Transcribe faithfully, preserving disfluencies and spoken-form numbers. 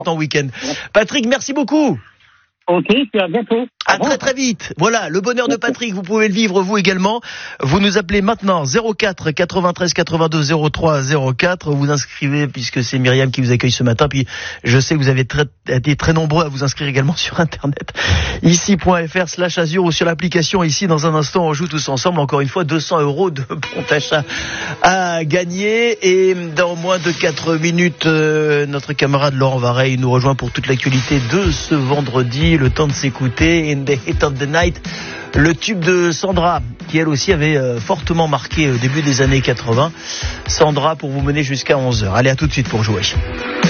en week-end. Patrick, merci beaucoup. Ok, puis à bientôt. À très très vite. Voilà, le bonheur de Patrick, vous pouvez le vivre vous également. Vous nous appelez maintenant zéro quatre quatre-vingt-treize quatre-vingt-deux zéro trois zéro quatre. Vous inscrivez puisque c'est Myriam qui vous accueille ce matin. Puis je sais que vous avez très, été très nombreux à vous inscrire également sur internet. Ici.fr slash Azur ou sur l'application ici. Dans un instant, on joue tous ensemble. Encore une fois, deux cents euros de bon d'achat à gagner. Et dans moins de quatre minutes, euh, notre camarade Laurent Vareille nous rejoint pour toute l'actualité de ce vendredi. Le temps de s'écouter. In the Heat of the Night, le tube de Sandra, qui elle aussi avait euh, fortement marqué au début des années quatre-vingts. Sandra pour vous mener jusqu'à onze heures. Allez, à tout de suite pour jouer.